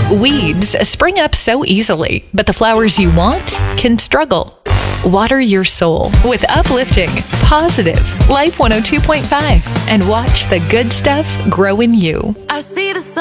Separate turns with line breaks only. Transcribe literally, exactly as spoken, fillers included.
Weeds spring up so easily, but the flowers you want can struggle. Water your soul with uplifting, positive Life one oh two point five and watch the good stuff grow in you.
I see the sun.